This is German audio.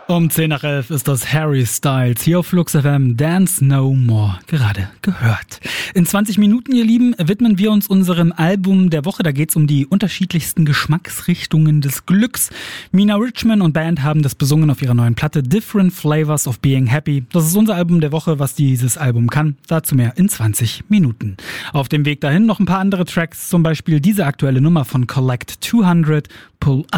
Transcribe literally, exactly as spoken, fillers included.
Um zehn nach elf ist das Harry Styles hier auf Flux F M Dance No More gerade gehört. In zwanzig Minuten, ihr Lieben, widmen wir uns unserem Album der Woche. Da geht's um die unterschiedlichsten Geschmacksrichtungen des Glücks. Mina Richman und Band haben das besungen auf ihrer neuen Platte Different Flavors of Being Happy. Das ist unser Album der Woche, was dieses Album kann. Dazu mehr in zwanzig Minuten. Auf dem Weg dahin noch ein paar andere Tracks, zum Beispiel diese aktuelle Nummer von Collect zweihundert, Pull